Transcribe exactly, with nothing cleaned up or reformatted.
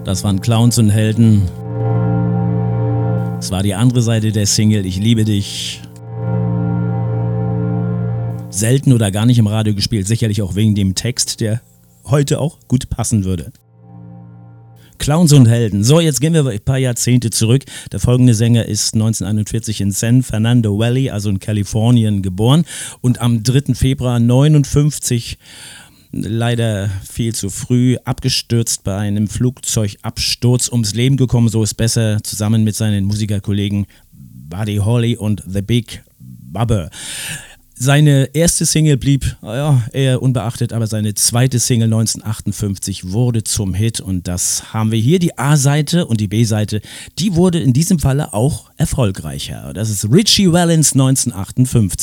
Das waren Clowns und Helden. Es war die andere Seite der Single Ich liebe dich. Selten oder gar nicht im Radio gespielt, sicherlich auch wegen dem Text, der heute auch gut passen würde. Clowns und Helden. So, jetzt gehen wir ein paar Jahrzehnte zurück. Der folgende Sänger ist neunzehnhunderteinundvierzig in San Fernando Valley, also in Kalifornien, geboren und am dritten Februar neunundfünfzig leider viel zu früh abgestürzt bei einem Flugzeugabsturz ums Leben gekommen. So ist besser, zusammen mit seinen Musikerkollegen Buddy Holly und The Big Bubba. Seine erste Single blieb ja, eher unbeachtet, aber seine zweite Single neunzehnhundertachtundfünfzig wurde zum Hit und das haben wir hier. Die A-Seite und die B-Seite, die wurde in diesem Falle auch erfolgreicher. Das ist Ritchie Valens neunzehnhundertachtundfünfzig.